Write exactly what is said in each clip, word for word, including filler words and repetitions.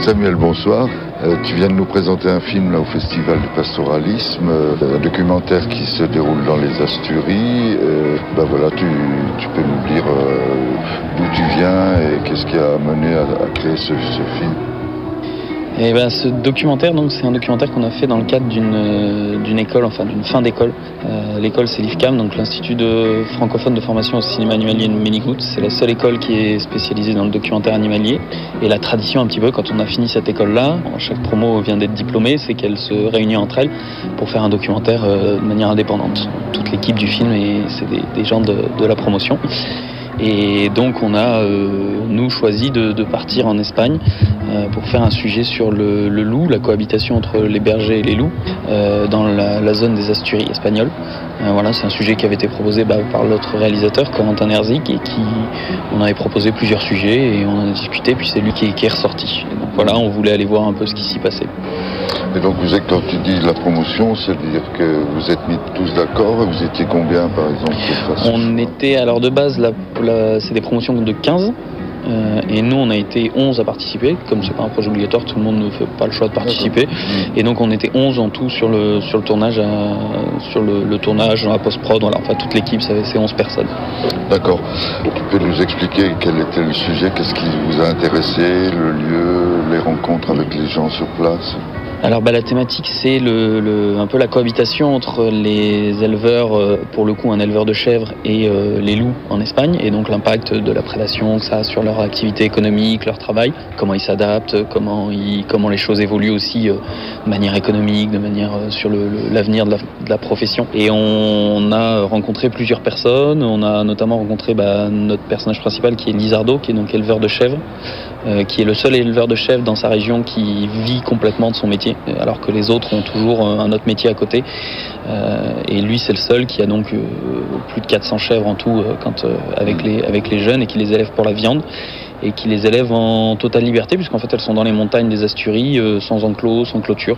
Samuel, bonsoir. Euh, tu viens de nous présenter un film là, au Festival du Pastoralisme, euh, un documentaire qui se déroule dans les Asturies. Euh, ben voilà, tu, tu peux nous dire euh, d'où tu viens et qu'est-ce qui a mené à, à créer ce, ce film. Et ben, ce documentaire, donc, c'est un documentaire qu'on a fait dans le cadre d'une, euh, d'une école, enfin d'une fin d'école. Euh, l'école, c'est l'I F C A M, donc l'Institut de francophone de formation au cinéma animalier de Ménigout. C'est la seule école qui est spécialisée dans le documentaire animalier. Et la tradition, un petit peu, quand on a fini cette école-là, chaque promo vient d'être diplômée, c'est qu'elle se réunit entre elles pour faire un documentaire euh, de manière indépendante. Toute l'équipe du film, et c'est des, des gens de, de la promotion. Et donc on a, euh, nous, choisi de, de partir en Espagne euh, pour faire un sujet sur le, le loup, la cohabitation entre les bergers et les loups euh, dans la, la zone des Asturies espagnoles. Euh, voilà, c'est un sujet qui avait été proposé bah, par l'autre réalisateur, Corentin Herzig, et qui, on avait proposé plusieurs sujets et on en a discuté, puis c'est lui qui, qui est ressorti. Et donc voilà, on voulait aller voir un peu ce qui s'y passait. Et donc vous êtes, quand tu dis la promotion, c'est-à-dire que vous êtes mis tous d'accord, vous étiez combien par exemple? On était, alors de base, la, la, c'est des promotions de quinze, euh, et nous on a été onze à participer. Comme c'est pas un projet obligatoire, tout le monde ne fait pas le choix de participer. D'accord. Et donc on était onze en tout sur le, sur le tournage, à, sur le, le tournage, dans la post-prod, voilà, enfin toute l'équipe, ça, c'est onze personnes. D'accord. Tu peux nous expliquer quel était le sujet, qu'est-ce qui vous a intéressé, le lieu, les rencontres avec les gens sur place? Alors bah, la thématique, c'est le, le, un peu la cohabitation entre les éleveurs, euh, pour le coup un éleveur de chèvres, et euh, les loups en Espagne, et donc l'impact de la prédation que ça a sur leur activité économique, leur travail, comment ils s'adaptent, comment, ils, comment les choses évoluent aussi euh, de manière économique, de manière euh, sur le, le, l'avenir de la, de la profession. Et on, on a rencontré plusieurs personnes, on a notamment rencontré bah, notre personnage principal qui est Lizardo, qui est donc éleveur de chèvres, euh, qui est le seul éleveur de chèvres dans sa région qui vit complètement de son métier, alors que les autres ont toujours un autre métier à côté. Euh, et lui, c'est le seul qui a donc euh, plus de quatre cents chèvres en tout euh, quand, euh, avec, les, avec les jeunes, et qui les élève pour la viande, et qui les élève en totale liberté, puisqu'en fait elles sont dans les montagnes des Asturies, euh, sans enclos, sans clôture,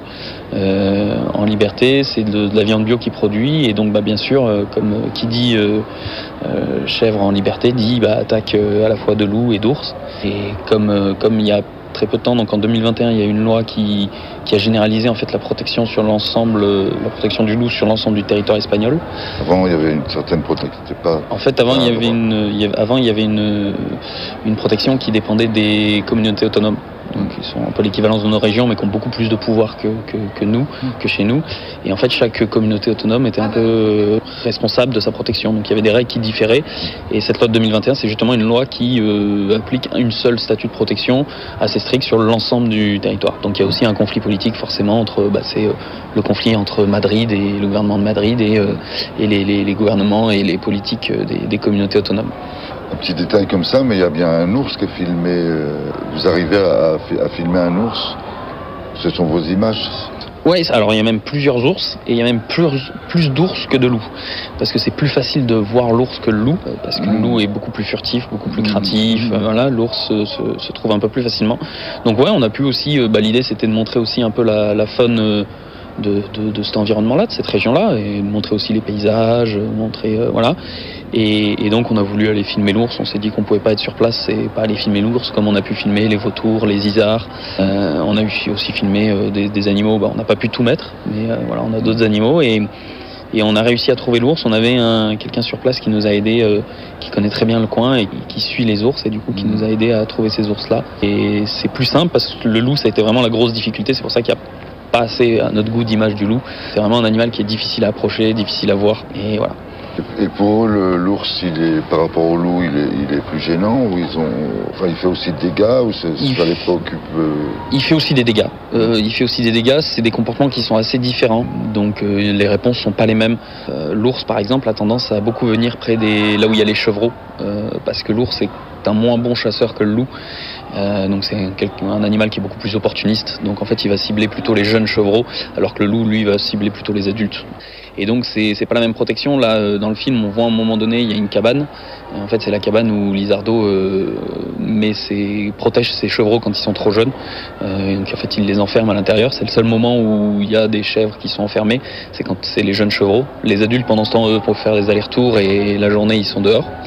euh, en liberté. C'est de, de la viande bio qu'il produit, et donc bah, bien sûr, euh, comme euh, qui dit euh, euh, chèvre en liberté, dit bah, attaque euh, à la fois de loups et d'ours. Et comme, euh, comme il y a très peu de temps, donc en deux mille vingt et un, il y a une loi qui, qui a généralisé en fait la protection sur l'ensemble, la protection du loup sur l'ensemble du territoire espagnol. Avant, il y avait une certaine protection. Pas en fait, avant, il y avait une, il y avait, avant, il y avait une, une protection qui dépendait des communautés autonomes. Donc, ils sont un peu l'équivalence de nos régions, mais qui ont beaucoup plus de pouvoir que, que, que nous, que chez nous. Et en fait, chaque communauté autonome était un peu responsable de sa protection. Donc, il y avait des règles qui différaient. Et cette loi de deux mille vingt et un, c'est justement une loi qui euh, applique une seule statut de protection assez strict sur l'ensemble du territoire. Donc, il y a aussi un conflit politique, forcément, entre, bah, c'est euh, le conflit entre Madrid et le gouvernement de Madrid et, euh, et les, les, les gouvernements et les politiques des, des communautés autonomes. Un petit détail comme ça, mais il y a bien un ours qui est filmé. Vous arrivez à, à filmer un ours? Ce sont vos images? Oui, alors il y a même plusieurs ours, et il y a même plus, plus d'ours que de loups. Parce que c'est plus facile de voir l'ours que le loup, parce que mmh. le loup est beaucoup plus furtif, beaucoup plus craintif. Mmh. Voilà, l'ours se, se, se trouve un peu plus facilement. Donc ouais, on a pu aussi, bah, l'idée c'était de montrer aussi un peu la, la faune de, de, de cet environnement-là, de cette région-là, et de montrer aussi les paysages, montrer, euh, voilà. Et, et donc on a voulu aller filmer l'ours. On s'est dit qu'on pouvait pas être sur place et pas aller filmer l'ours, comme on a pu filmer les vautours, les isards. Euh, on a aussi filmé euh, des, des animaux. Bah, on n'a pas pu tout mettre, mais euh, voilà, on a d'autres animaux, et, et on a réussi à trouver l'ours. On avait un, quelqu'un sur place qui nous a aidé, euh, qui connaît très bien le coin et qui, qui suit les ours, et du coup qui nous a aidé à trouver ces ours-là. Et c'est plus simple parce que le loup, ça a été vraiment la grosse difficulté. C'est pour ça qu'il y a pas assez à notre goût d'image du loup. C'est vraiment un animal qui est difficile à approcher, difficile à voir, et voilà. Et pour eux, l'ours, il est, par rapport au loup, il est, il est plus gênant, ou ils ont, enfin, il fait aussi des dégâts, ou ça les préoccupe euh... Il fait aussi des dégâts. Euh, il fait aussi des dégâts. C'est des comportements qui sont assez différents, donc euh, les réponses sont pas les mêmes. Euh, l'ours, par exemple, a tendance à beaucoup venir près des, là où il y a les chevreaux, euh, parce que l'ours est un moins bon chasseur que le loup. Euh, donc c'est un, un animal qui est beaucoup plus opportuniste. Donc en fait, il va cibler plutôt les jeunes chevreaux, alors que le loup, lui, va cibler plutôt les adultes. Et donc c'est, c'est pas la même protection. Là, dans le film, on voit à un moment donné, il y a une cabane. En fait, c'est la cabane où Lizardo euh, met ses, protège ses chevreaux quand ils sont trop jeunes. Euh, donc en fait, il les enferme à l'intérieur. C'est le seul moment où il y a des chèvres qui sont enfermées. C'est quand c'est les jeunes chevreaux. Les adultes, pendant ce temps, eux, pour faire des allers-retours, et la journée, ils sont dehors.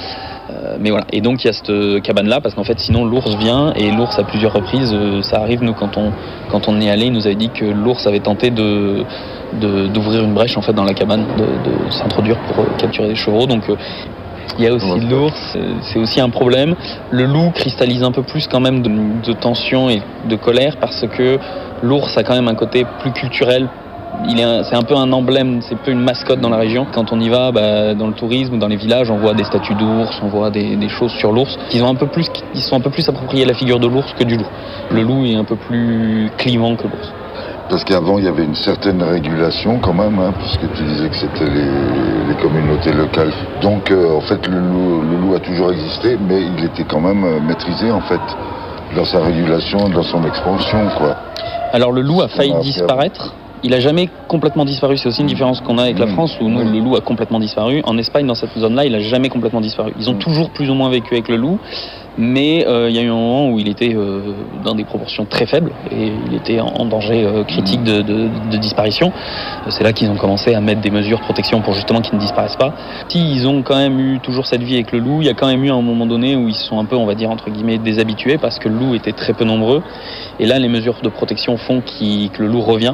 Euh, mais voilà. Et donc il y a cette cabane-là parce qu'en fait sinon l'ours vient et l'ours à plusieurs reprises, euh, ça arrive. Nous quand on quand on est allé, il nous avait dit que l'ours avait tenté de, de d'ouvrir une brèche en fait dans la cabane, de, de s'introduire pour euh, capturer des chevreaux. Donc euh, il y a aussi l'ours, c'est aussi un problème. Le loup cristallise un peu plus quand même de, de tension et de colère parce que l'ours a quand même un côté plus culturel. Il est un, c'est un peu un emblème, c'est un peu une mascotte dans la région. Quand on y va, bah, dans le tourisme ou dans les villages, on voit des statues d'ours, on voit des, des choses sur l'ours. Ils ont un peu plus, ils sont un peu plus appropriés à la figure de l'ours que du loup. Le loup est un peu plus clivant que l'ours. Parce qu'avant, il y avait une certaine régulation quand même, hein, puisque tu disais que c'était les, les communautés locales. Donc, euh, en fait, le loup, le loup a toujours existé, mais il était quand même euh, maîtrisé, en fait, dans sa régulation, dans son expansion, quoi. Alors, le loup a failli a disparaître. Il n'a jamais complètement disparu. C'est aussi une différence qu'on a avec la France, où nous, le loup a complètement disparu. En Espagne, dans cette zone-là, il n'a jamais complètement disparu. Ils ont toujours plus ou moins vécu avec le loup, mais euh, il y a eu un moment où il était euh, dans des proportions très faibles et il était en, en danger euh, critique de, de, de disparition. C'est là qu'ils ont commencé à mettre des mesures de protection pour justement qu'il ne disparaisse pas. Si ils ont quand même eu toujours cette vie avec le loup, il y a quand même eu un moment donné où ils se sont un peu, on va dire, entre guillemets, déshabitués parce que le loup était très peu nombreux. Et là, les mesures de protection font qu'il, que le loup revient.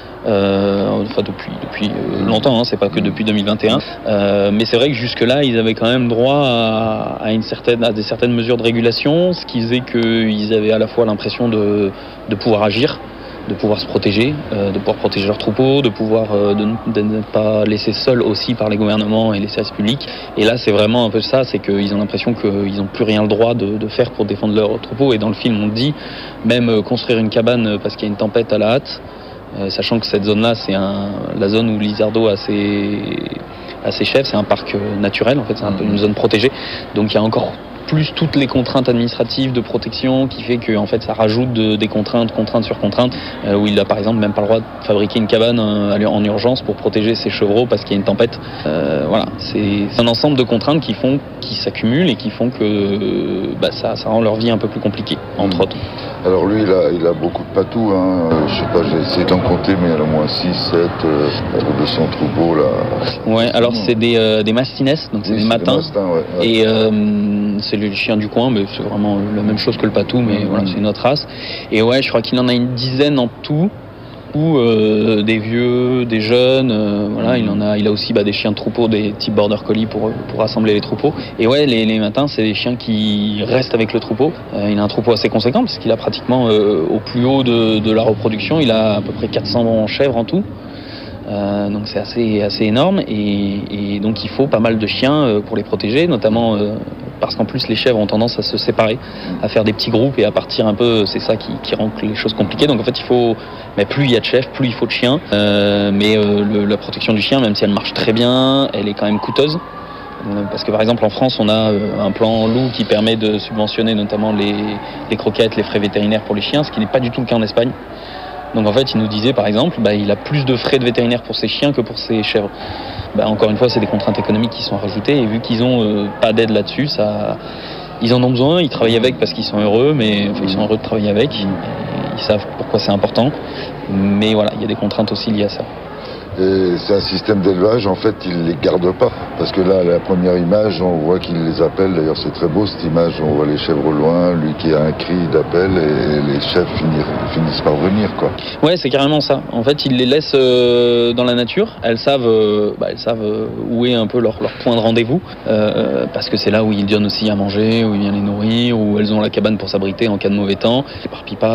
Euh, enfin depuis depuis euh, longtemps, hein, c'est pas que depuis deux mille vingt et un. Euh, mais c'est vrai que jusque là, ils avaient quand même droit à, à une certaine à des certaines mesures de régulation, ce qui faisait qu'ils avaient à la fois l'impression de de pouvoir agir, de pouvoir se protéger, euh, de pouvoir protéger leurs troupeaux, de pouvoir euh, de, de ne pas laisser seuls aussi par les gouvernements et les services publics. Et là, c'est vraiment un peu ça, c'est qu'ils ont l'impression qu'ils n'ont plus rien le droit de, de faire pour défendre leurs troupeaux. Et dans le film, on dit même euh, construire une cabane parce qu'il y a une tempête à la hâte. Euh, sachant que cette zone-là, c'est un, la zone où Lizardo a ses, a ses chefs, c'est un parc euh, naturel, en fait, c'est un peu une zone protégée. Donc il y a encore plus toutes les contraintes administratives de protection qui fait que en fait, ça rajoute de, des contraintes, contraintes sur contraintes, euh, où il a par exemple même pas le droit de fabriquer une cabane euh, en urgence pour protéger ses chevreaux parce qu'il y a une tempête. Euh, voilà, c'est, c'est un ensemble de contraintes qui font, qui s'accumulent et qui font que bah, ça, ça rend leur vie un peu plus compliquée, entre mmh. autres. Alors lui, il a, il a beaucoup de patous, hein. Euh, je sais pas, j'ai essayé d'en compter, mais il y en a au moins six, sept, euh, de son troupeau, là. Ouais, alors c'est des, euh, des mastines, donc c'est oui, des c'est matins. Des mastins, ouais, ouais. Et euh, c'est le chien du coin, mais c'est vraiment la même chose que le patou, mais mmh. voilà, c'est une autre race. Et ouais, je crois qu'il en a une dizaine en tout. Euh, des vieux, des jeunes, euh, voilà, il en a, il a aussi bah, des chiens de troupeau, des types border collie pour pour rassembler les troupeaux. Et ouais, les, les matins, c'est des chiens qui restent avec le troupeau. Euh, il a un troupeau assez conséquent parce qu'il a pratiquement euh, au plus haut de, de la reproduction, il a à peu près quatre cents chèvres en tout. Euh, donc c'est assez assez énorme et, et donc il faut pas mal de chiens euh, pour les protéger, notamment euh, parce qu'en plus les chèvres ont tendance à se séparer, à faire des petits groupes et à partir un peu, c'est ça qui, qui rend les choses compliquées. Donc en fait il faut, mais plus il y a de chèvres, plus il faut de chiens. Euh, mais euh, le, la protection du chien, même si elle marche très bien, elle est quand même coûteuse. Parce que par exemple en France on a un plan loup qui permet de subventionner notamment les, les croquettes, les frais vétérinaires pour les chiens, ce qui n'est pas du tout le cas en Espagne. Donc en fait, il nous disait par exemple, bah, il a plus de frais de vétérinaire pour ses chiens que pour ses chèvres. Bah, encore une fois, c'est des contraintes économiques qui sont rajoutées et vu qu'ils ont euh, pas d'aide là-dessus, ça, ils en ont besoin, ils travaillent avec parce qu'ils sont heureux, mais enfin, ils sont heureux de travailler avec, ils savent pourquoi c'est important, mais voilà, il y a des contraintes aussi liées à ça. Et c'est un système d'élevage, en fait, ils ne les gardent pas. Parce que là, la première image, on voit qu'ils les appellent. D'ailleurs, c'est très beau, cette image. On voit les chèvres au loin, lui qui a un cri d'appel, et les chèvres finissent, finissent par venir, quoi. Ouais, c'est carrément ça. En fait, ils les laissent euh, dans la nature. Elles savent, euh, bah, elles savent euh, où est un peu leur, leur point de rendez-vous. Euh, parce que c'est là où ils donnent aussi à manger, où il vient les nourrir, où elles ont la cabane pour s'abriter en cas de mauvais temps. Ils s'éparpillent pas.